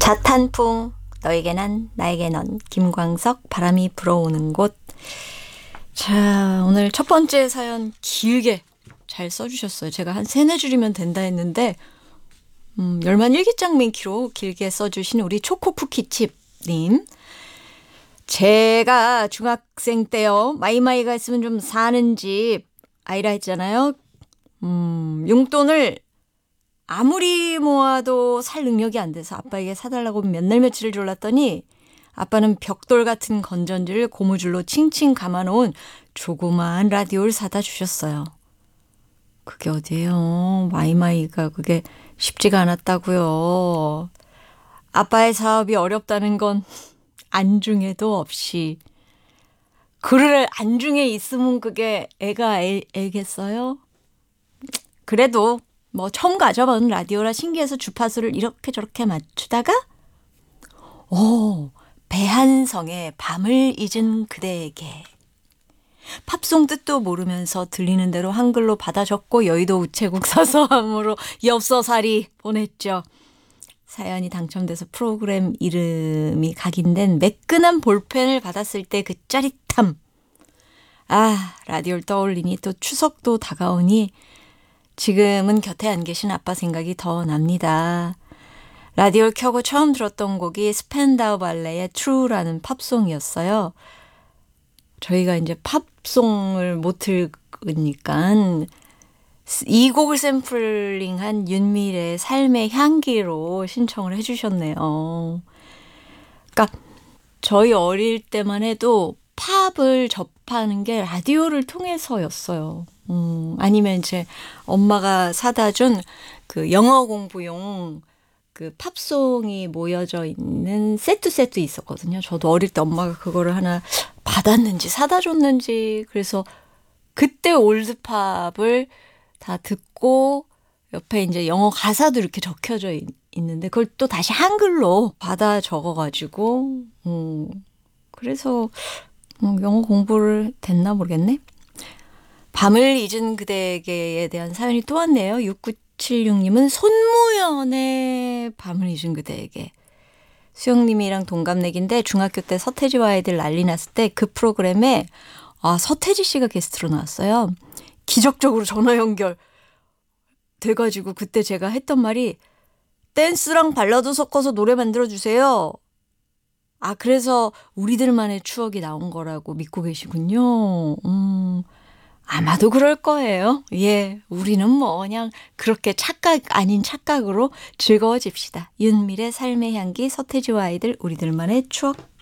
자탄풍 너에게 난 나에게 넌 김광석 바람이 불어오는 곳. 자, 오늘 첫 번째 사연 길게 잘 써주셨어요. 제가 한 3-4줄이면 된다 했는데 열만 일기장민키로 길게 써주신 우리 초코쿠키칩님. 제가 중학생 때요, 마이마이가 있으면 좀 사는 집 아이라 했잖아요. 용돈을 아무리 모아도 살 능력이 안 돼서 아빠에게 사달라고 몇 날 며칠을 졸랐더니 아빠는 벽돌 같은 건전지를 고무줄로 칭칭 감아놓은 조그마한 라디오를 사다 주셨어요. 그게 어디예요? 마이마이가 그게 쉽지가 않았다고요. 아빠의 사업이 어렵다는 건 안중에도 없이. 그를 안중에 있으면 그게 애가 애겠어요? 그래도 뭐 처음 가져본 라디오라 신기해서 주파수를 이렇게 저렇게 맞추다가 배한성의 밤을 잊은 그대에게 팝송 뜻도 모르면서 들리는 대로 한글로 받아 적고 여의도 우체국 사서함으로 엽서살이 보냈죠. 사연이 당첨돼서 프로그램 이름이 각인된 매끈한 볼펜을 받았을 때 그 짜릿함. 아, 라디오를 떠올리니 또 추석도 다가오니 지금은 곁에 안 계신 아빠 생각이 더 납니다. 라디오를 켜고 처음 들었던 곡이 스펜다우 발레의 True라는 팝송이었어요. 저희가 이제 팝송을 못 들으니까 이 곡을 샘플링한 윤미래의 삶의 향기로 신청을 해주셨네요. 그러니까 저희 어릴 때만 해도 팝을 접하는 게 라디오를 통해서였어요. 아니면 이제 엄마가 사다 준 그 영어 공부용 그 팝송이 모여져 있는 세트 있었거든요. 저도 어릴 때 엄마가 그거를 하나 받았는지 사다 줬는지, 그래서 그때 올드팝을 다 듣고 옆에 이제 영어 가사도 이렇게 적혀져 있는데 그걸 또 다시 한글로 받아 적어가지고 그래서 영어 공부를 됐나 모르겠네. 밤을 잊은 그대에게에 대한 사연이 또 왔네요. 6976님은 손무연의 밤을 잊은 그대에게. 수영님이랑 동갑내기인데 중학교 때 서태지와 아이들 난리 났을 때 그 프로그램에 서태지 씨가 게스트로 나왔어요. 기적적으로 전화 연결 돼가지고 그때 제가 했던 말이 댄스랑 발라드 섞어서 노래 만들어주세요. 그래서 우리들만의 추억이 나온 거라고 믿고 계시군요. 아마도 그럴 거예요. 예, 우리는 뭐 그냥 그렇게 착각 아닌 착각으로 즐거워집시다. 윤밀의 삶의 향기, 서태지와 아이들, 우리들만의 추억.